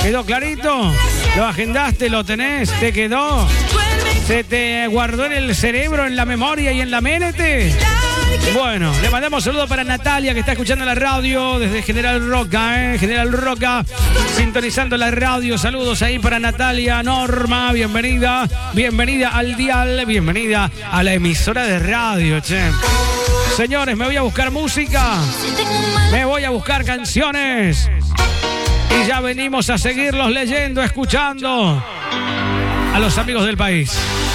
¿Quedó clarito? ¿Lo agendaste? ¿Lo tenés? ¿Te quedó? ¿Se te guardó en el cerebro, en la memoria y en la mente? Bueno, le mandamos saludos para Natalia, que está escuchando la radio desde General Roca, General Roca, sintonizando la radio. Saludos ahí para Natalia. Norma, bienvenida. Bienvenida al dial, bienvenida a la emisora de radio, che. Señores, me voy a buscar música. Me voy a buscar canciones. Y ya venimos a seguirlos leyendo, escuchando a los amigos del país.